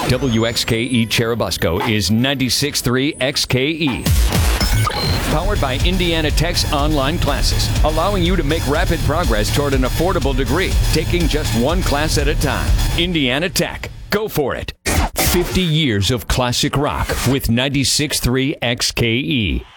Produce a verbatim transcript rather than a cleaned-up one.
W X K E Cherubusco is ninety-six point three X K E. Powered by Indiana Tech's online classes, allowing you to make rapid progress toward an affordable degree, taking just one class at a time. Indiana Tech. Go for it. fifty years of classic rock with ninety-six point three X K E.